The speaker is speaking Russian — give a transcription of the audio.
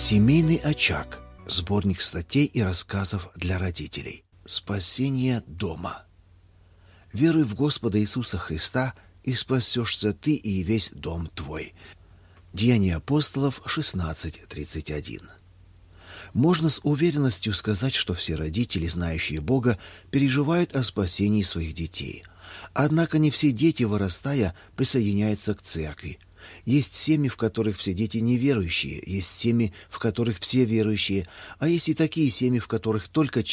Семейный очаг. Сборник статей и рассказов для родителей. Спасение дома. Веруй в Господа Иисуса Христа, и спасешься ты и весь дом твой. Деяния апостолов 16:31. Можно с уверенностью сказать, что все родители, знающие Бога, переживают о спасении своих детей. Однако не все дети, вырастая, присоединяются к церкви. Есть семьи, в которых все дети неверующие, есть семьи, в которых все верующие, а есть и такие семьи, в которых только